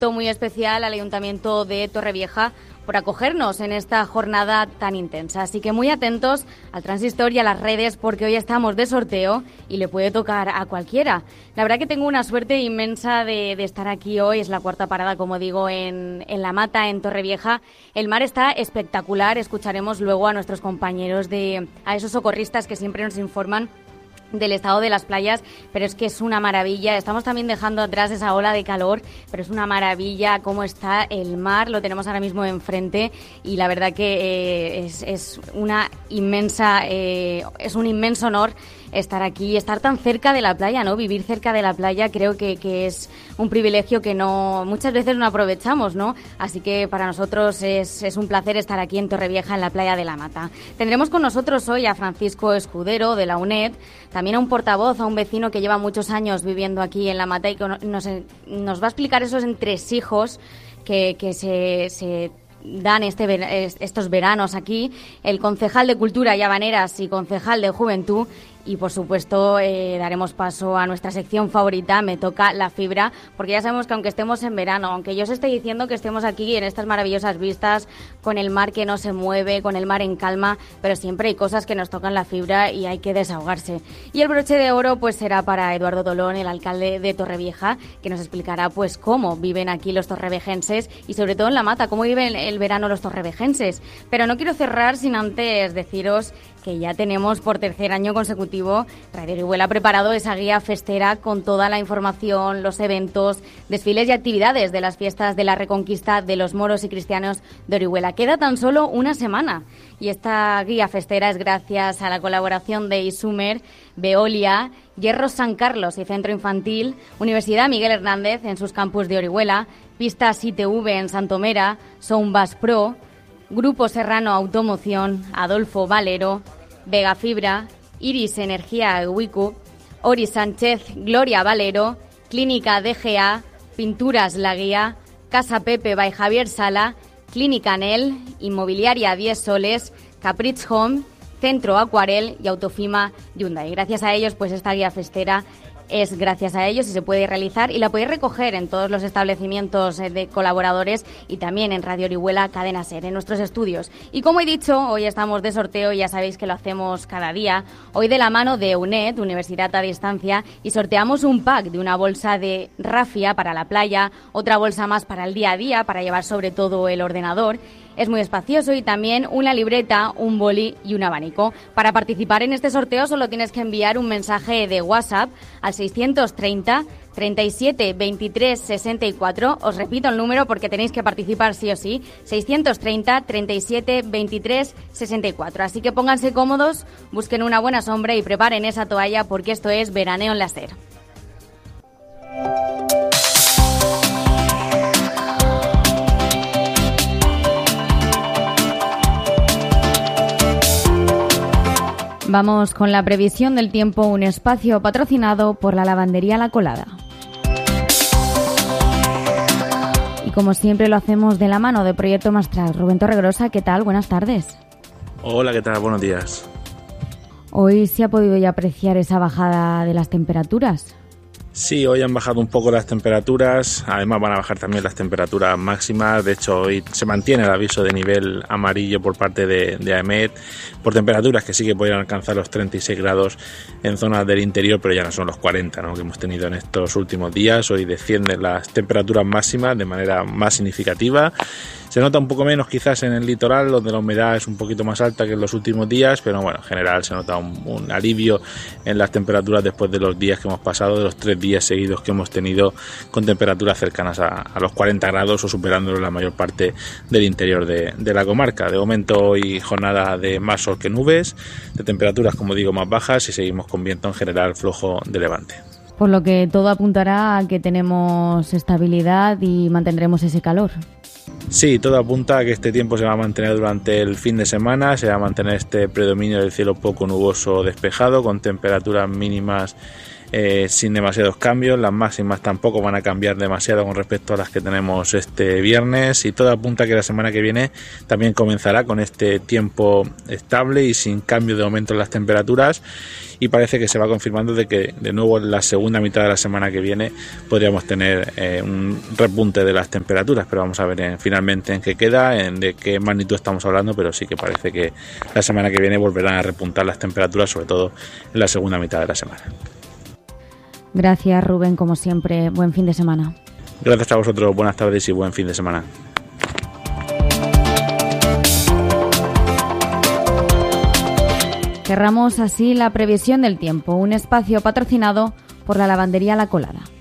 Muy especial al Ayuntamiento de Torrevieja por acogernos en esta jornada tan intensa. Así que muy atentos al Transistor y a las redes porque hoy estamos de sorteo y le puede tocar a cualquiera. La verdad que tengo una suerte inmensa de estar aquí hoy. Es la cuarta parada, como digo, en La Mata, en Torrevieja. El mar está espectacular. Escucharemos luego a nuestros compañeros, a esos socorristas que siempre nos informan del estado de las playas, pero es que es una maravilla. Estamos también dejando atrás esa ola de calor, pero es una maravilla cómo está el mar. Lo tenemos ahora mismo enfrente y la verdad que es un inmenso honor estar aquí, estar tan cerca de la playa, ¿no? Vivir cerca de la playa creo que es un privilegio que muchas veces no aprovechamos, ¿no? Así que para nosotros es un placer estar aquí en Torrevieja, en la playa de La Mata. Tendremos con nosotros hoy a Francisco Escudero, de la UNED, también a un portavoz, a un vecino que lleva muchos años viviendo aquí en La Mata y que nos va a explicar esos entresijos que se dan estos veranos aquí, el concejal de Cultura y Habaneras y concejal de Juventud. Y, por supuesto, daremos paso a nuestra sección favorita, Me Toca la Fibra, porque ya sabemos que aunque estemos en verano, aunque yo os esté diciendo que estemos aquí en estas maravillosas vistas, con el mar que no se mueve, con el mar en calma, pero siempre hay cosas que nos tocan la fibra y hay que desahogarse. Y el broche de oro pues será para Eduardo Dolón, el alcalde de Torrevieja, que nos explicará pues cómo viven aquí los torrevejenses y, sobre todo en La Mata, cómo viven el verano los torrevejenses. Pero no quiero cerrar sin antes deciros que ya tenemos por tercer año consecutivo Radio Orihuela preparado esa guía festera con toda la información, los eventos, desfiles y actividades de las fiestas de la Reconquista de los moros y cristianos de Orihuela. Queda tan solo una semana y esta guía festera es gracias a la colaboración de Isumer, Veolia, Hierros San Carlos y Centro Infantil, Universidad Miguel Hernández en sus campus de Orihuela, Pistas ITV en Santomera, Soundbass Pro, Grupo Serrano Automoción, Adolfo Valero, Vega Fibra, Iris Energía Ewiku, Ori Sánchez, Gloria Valero, Clínica DGA, Pinturas La Guía, Casa Pepe by Javier Sala, Clínica Nel, Inmobiliaria 10 Soles, Caprice Home, Centro Acuarel y Autofima Hyundai. Gracias a ellos, pues esta guía festera es gracias a ellos y se puede realizar y la podéis recoger en todos los establecimientos de colaboradores y también en Radio Orihuela Cadena Ser, en nuestros estudios. Y como he dicho, hoy estamos de sorteo y ya sabéis que lo hacemos cada día. Hoy de la mano de UNED, Universidad a Distancia, y sorteamos un pack de una bolsa de rafia para la playa, otra bolsa más para el día a día, para llevar sobre todo el ordenador. Es muy espacioso y también una libreta, un boli y un abanico. Para participar en este sorteo solo tienes que enviar un mensaje de WhatsApp al 630 37 23 64. Os repito el número porque tenéis que participar sí o sí. 630 37 23 64. Así que pónganse cómodos, busquen una buena sombra y preparen esa toalla porque esto es Veraneo en la SER. Vamos con la previsión del tiempo, un espacio patrocinado por la lavandería La Colada. Y como siempre lo hacemos de la mano de Proyecto Mastral. Rubén Torregrosa, ¿qué tal? Buenas tardes. Hola, ¿qué tal? Buenos días. Hoy se ha podido ya apreciar esa bajada de las temperaturas. Sí, hoy han bajado un poco las temperaturas, además van a bajar también las temperaturas máximas. De hecho, hoy se mantiene el aviso de nivel amarillo por parte de AEMET por temperaturas que sí que podrían alcanzar los 36 grados en zonas del interior, pero ya no son los 40, ¿no?, que hemos tenido en estos últimos días. Hoy descienden las temperaturas máximas de manera más significativa. Se nota un poco menos quizás en el litoral, donde la humedad es un poquito más alta que en los últimos días, pero bueno, en general se nota un alivio en las temperaturas después de los días que hemos pasado, de los 3 días seguidos que hemos tenido con temperaturas cercanas a los 40 grados o superándolo en la mayor parte del interior de la comarca. De momento hoy jornada de más sol que nubes, de temperaturas, como digo, más bajas y seguimos con viento en general flojo de levante. Por lo que todo apuntará a que tenemos estabilidad y mantendremos ese calor. Sí, todo apunta a que este tiempo se va a mantener durante el fin de semana, se va a mantener este predominio del cielo poco nuboso despejado, con temperaturas mínimas sin demasiados cambios. Las máximas tampoco van a cambiar demasiado con respecto a las que tenemos este viernes, y todo apunta a que la semana que viene también comenzará con este tiempo estable y sin cambio de aumento en las temperaturas, y parece que se va confirmando de que de nuevo en la segunda mitad de la semana que viene podríamos tener un repunte de las temperaturas, pero vamos a ver finalmente en qué queda, de qué magnitud estamos hablando, pero sí que parece que la semana que viene volverán a repuntar las temperaturas, sobre todo en la segunda mitad de la semana. Gracias, Rubén, como siempre. Buen fin de semana. Gracias a vosotros, buenas tardes y buen fin de semana. Cerramos así la previsión del tiempo, un espacio patrocinado por la lavandería La Colada.